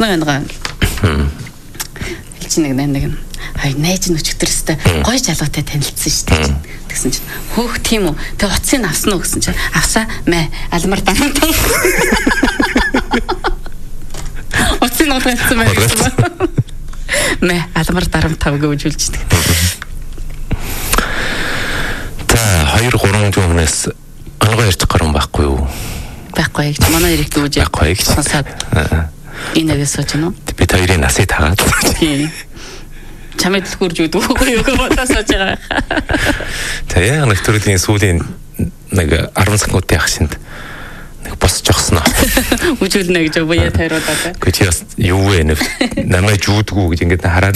сонсноо байгаа. Хэлж нэг хай найз нөчгтөрстэй гой жалгатай танилцсан шүү дээ. Тэгсэн чинь хөөх тийм үү. Тэг уцыг авсан уу гэсэн чинь авсаа мэ алмар дарамтаа. Уцыг нуутсан мэ. Мэ алмар дарамтаа гэж үлждэг. Та 2-3 жил өмнөөс алгаа ярьж гарсан байхгүй юу? Байхгүй гэж манай ирэх дүүж. Байхгүй гэж. Сонсоод. Инээс сууж гэнэ үү? Би хоёрын насыг тагаад. Тийм. Чамд хурж үдгүй юу бодосож байгаа. Тэгээ нэг төрлийн сүүлийн нэг 10 секундын ахшинд нэг босч огсноо. Үжүүлнэ гэж боёо тайруудаа. Гэхдээ чи бас юу вэ нэ? Намайг жуудгүй гэж ингэж хараад.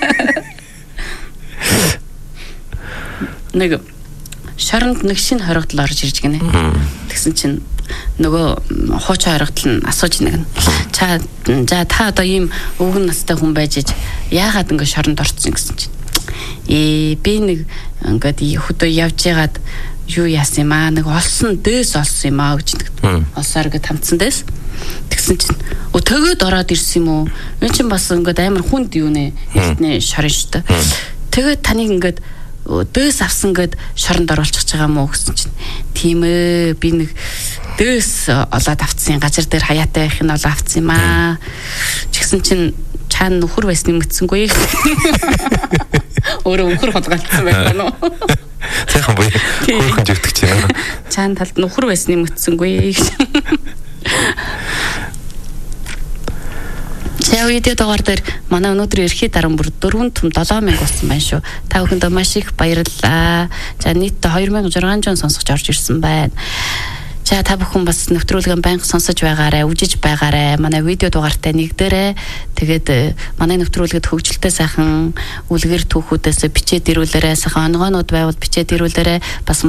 Нэг шоронд нэг шинэ хоригдол орж ирж гинэ. Тэгсэн чинь нөгөө хуучин хоригдол нь асууж нэг. За та одоо ийм өвгөн настай хүн байж яагаад ингэ шоронд орцсон гэсэн чинь. Би нэг ингээд хөдөө явж байгаад юу яасан юм аа нэг олсон дээс олсон юм аа гэж нэг. Олсоор ингэ тамцсан дээс. Тэгсэн чинь төгөөд ороод ирсэн юм уу? Энэ чинь бас ингээд амар хүнд юу нэ эртний шорон шүү дээ. Тэгээд таныг ингээд дөөс авсан гэд шоронд оруулчих байгаа мó гэсэн чинь тийм ээ би нэг дөөс олоод авцсан газар дээр хаяатай байх нь олоо авцсан юм аа чигсэн чинь чаана нөхөр байсны мэдсэнгүй өөрөө нөхөр хулгайлцсан байна уу сайхан буй хөөхөн живдэг чинь чаана талд нөхөр байсны мэдсэнгүй Цаа видео дугаар дээр манай өнөөдөр ерхий даран бүр 4 том 7000 болсон байна шүү. Та бүхэндээ маш их баярлалаа. За нийтдээ 2600 сонсогч орж ирсэн байна. За та бүхэн бас нэвтрүүлгээ байнга сонсож байгаарай, үжиж байгаарай. Манай видео дугаартай нэгдээрэй. Тэгээд манай нэвтрүүлгэд хөгжилтэй сайхан үлгэр түүхүүдээс бичээд ирүүлээрэй. Сайхан онгоонууд байвал бичээд ирүүлээрэй. Бас